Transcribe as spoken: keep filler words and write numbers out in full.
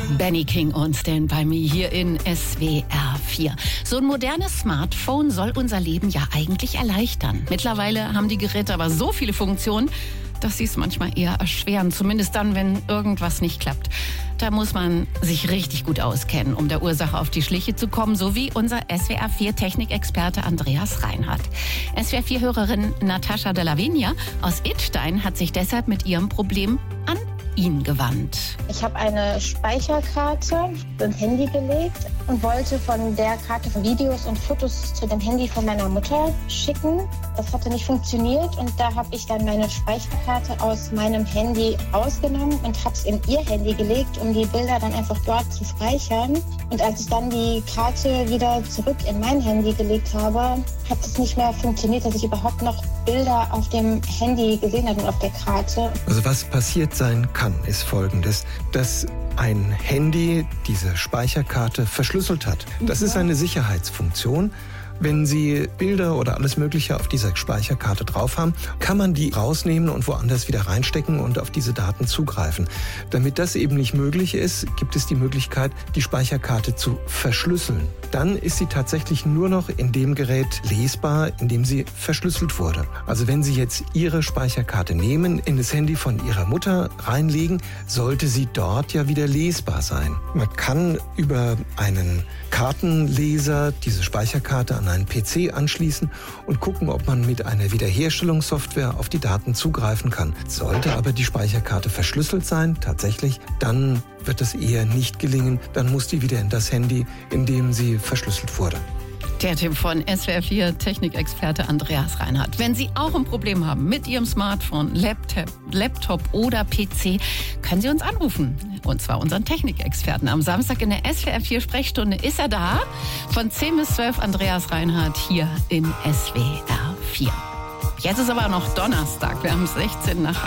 Benny King und Stand By Me hier in S W R vier. So ein modernes Smartphone soll unser Leben ja eigentlich erleichtern. Mittlerweile haben die Geräte aber so viele Funktionen, dass sie es manchmal eher erschweren. Zumindest dann, wenn irgendwas nicht klappt. Da muss man sich richtig gut auskennen, um der Ursache auf die Schliche zu kommen, so wie unser S W R vier Technikexperte Andreas Reinhardt. S W R vier Hörerin Natascha Della Vigna aus Idstein hat sich deshalb mit ihrem Problem an ihn gewandt. Ich habe eine Speicherkarte ins Handy gelegt und wollte von der Karte Videos und Fotos zu dem Handy von meiner Mutter schicken. Das hatte nicht funktioniert und da habe ich dann meine Speicherkarte aus meinem Handy rausgenommen und habe es in ihr Handy gelegt, um die Bilder dann einfach dort zu speichern. Und als ich dann die Karte wieder zurück in mein Handy gelegt habe, hat es nicht mehr funktioniert, dass ich überhaupt noch Bilder auf dem Handy gesehen habe und auf der Karte. Also was passiert sein kann, ist Folgendes, dass ein Handy diese Speicherkarte verschlüsselt hat. Das ist eine Sicherheitsfunktion. Wenn Sie Bilder oder alles Mögliche auf dieser Speicherkarte drauf haben, kann man die rausnehmen und woanders wieder reinstecken und auf diese Daten zugreifen. Damit das eben nicht möglich ist, gibt es die Möglichkeit, die Speicherkarte zu verschlüsseln. Dann ist sie tatsächlich nur noch in dem Gerät lesbar, in dem sie verschlüsselt wurde. Also wenn Sie jetzt Ihre Speicherkarte nehmen, in das Handy von Ihrer Mutter reinlegen, sollte sie dort ja wieder lesbar sein. Man kann über einen Kartenleser diese Speicherkarte an einen P C anschließen und gucken, ob man mit einer Wiederherstellungssoftware auf die Daten zugreifen kann. Sollte aber die Speicherkarte verschlüsselt sein, tatsächlich, dann wird es eher nicht gelingen. Dann muss die wieder in das Handy, in dem sie verschlüsselt wurde. Der Tipp von S W R vier Technikexperte Andreas Reinhardt. Wenn Sie auch ein Problem haben mit Ihrem Smartphone, Laptop, Laptop oder P C, können Sie uns anrufen. Und zwar unseren Technikexperten. Am Samstag in der S W R vier Sprechstunde ist er da. Von zehn bis zwölf Andreas Reinhardt hier in S W R vier. Jetzt ist aber noch Donnerstag. Wir haben sechzehn nach